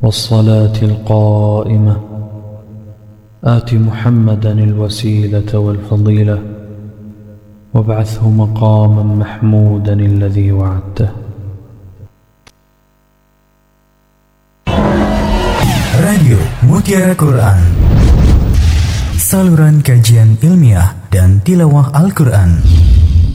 والصلاة القائمة آت محمدا الوسيلة والفضيلة وابعثه مقاما محمودا الذي وعدته. Radio Mutiara Quran, saluran kajian ilmiah dan tilawah Al-Quran.